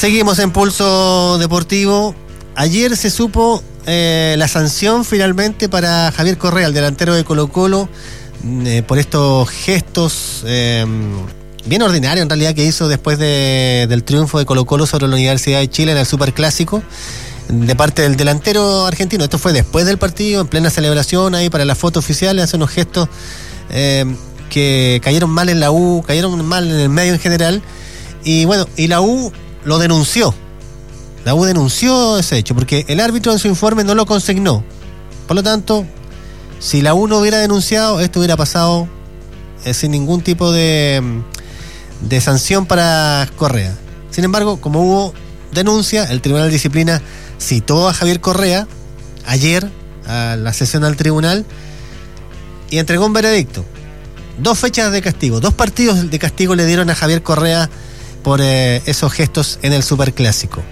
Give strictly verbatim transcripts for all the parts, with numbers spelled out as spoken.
Seguimos en Pulso Deportivo. Ayer se supo eh, la sanción finalmente para Javier Correa, el delantero de Colo-Colo, eh, por estos gestos eh, bien ordinarios en realidad que hizo después de, del triunfo de Colo-Colo sobre la Universidad de Chile en el Superclásico, de parte del delantero argentino. Esto fue después del partido, en plena celebración, ahí para la foto oficial, hace unos gestos eh, que cayeron mal en la U, cayeron mal en el medio en general, y bueno, y la U lo denunció. La U denunció ese hecho, porque el árbitro en su informe no lo consignó. Por lo tanto, si la U no hubiera denunciado, esto hubiera pasado eh, sin ningún tipo de, de sanción para Correa. Sin embargo, como hubo denuncia, el Tribunal de Disciplina citó a Javier Correa ayer a la sesión al tribunal y entregó un veredicto. Dos fechas de castigo, dos partidos de castigo le dieron a Javier Correa por eh, esos gestos en el Superclásico.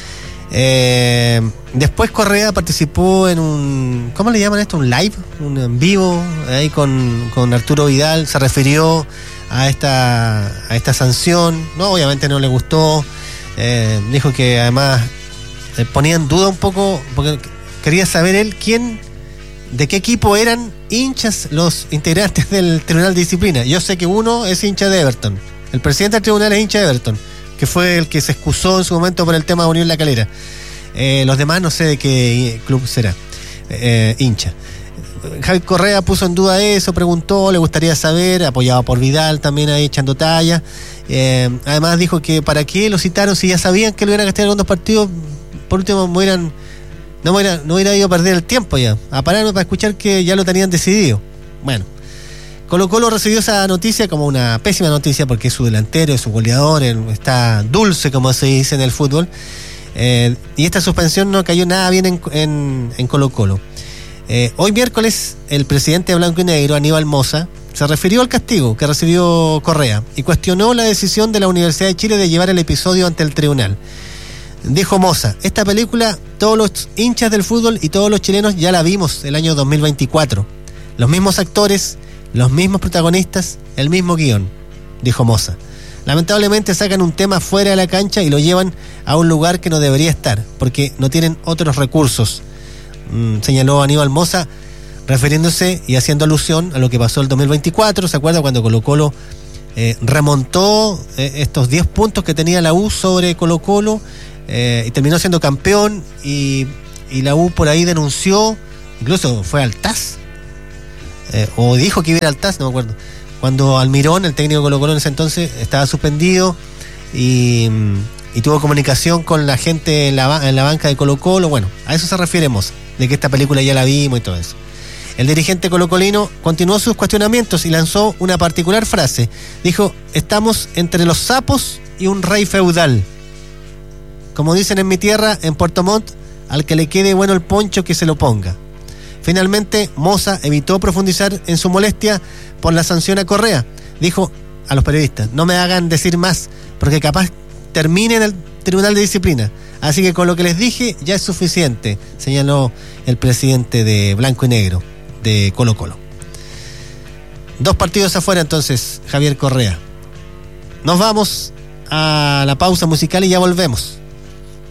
Eh, después Correa participó en un, ¿cómo le llaman esto? Un live, un en vivo, ahí con, con Arturo Vidal, se refirió a esta, a esta sanción. No, obviamente no le gustó, eh, dijo que además eh, ponía en duda un poco, porque quería saber él quién, de qué equipo eran hinchas los integrantes del Tribunal de Disciplina. Yo sé que uno es hincha de Everton, el presidente del tribunal es hincha de Everton, que fue el que se excusó en su momento por el tema de Unión La Calera. Eh, los demás no sé de qué club será, eh, hincha. Javier Correa puso en duda eso, preguntó, le gustaría saber, apoyado por Vidal también ahí echando talla. Eh, además dijo que para qué lo citaron si ya sabían que lo iban a castigar con dos partidos. Por último, me hubieran, no, me hubiera, no hubiera ido a perder el tiempo ya, a pararme para escuchar que ya lo tenían decidido. Bueno, Colo-Colo recibió esa noticia como una pésima noticia porque es su delantero, es su goleador, está dulce, como se dice en el fútbol, eh, y esta suspensión no cayó nada bien en, en, en Colo-Colo. Eh, hoy miércoles el presidente de Blanco y Negro, Aníbal Mosa, se refirió al castigo que recibió Correa y cuestionó la decisión de la Universidad de Chile de llevar el episodio ante el tribunal. Dijo Mosa: esta película todos los hinchas del fútbol y todos los chilenos ya la vimos el año dos mil veinticuatro, los mismos actores, los mismos protagonistas, el mismo guión, dijo Mosa. Lamentablemente sacan un tema fuera de la cancha y lo llevan a un lugar que no debería estar, porque no tienen otros recursos, mm, señaló Aníbal Mosa, refiriéndose y haciendo alusión a lo que pasó el dos mil veinticuatro. ¿Se acuerda cuando Colo-Colo eh, remontó eh, estos diez puntos que tenía la U sobre Colo-Colo eh, y terminó siendo campeón, y, y la U por ahí denunció, incluso fue al T A S, Eh, o dijo que iba a ir al T A S, no me acuerdo, cuando Almirón, el técnico de Colo-Colo en ese entonces, estaba suspendido y, y tuvo comunicación con la gente en la, en la banca de Colo-Colo. Bueno, a eso se referimos, de que esta película ya la vimos y todo eso. El dirigente colocolino continuó sus cuestionamientos y lanzó una particular frase. Dijo: estamos entre los sapos y un rey feudal. Como dicen en mi tierra, en Puerto Montt, al que le quede bueno el poncho que se lo ponga. Finalmente, Mosa evitó profundizar en su molestia por la sanción a Correa. Dijo a los periodistas: no me hagan decir más, porque capaz termine en el Tribunal de Disciplina. Así que con lo que les dije ya es suficiente, señaló el presidente de Blanco y Negro, de Colo-Colo. Dos partidos afuera entonces, Javier Correa. Nos vamos a la pausa musical y ya volvemos.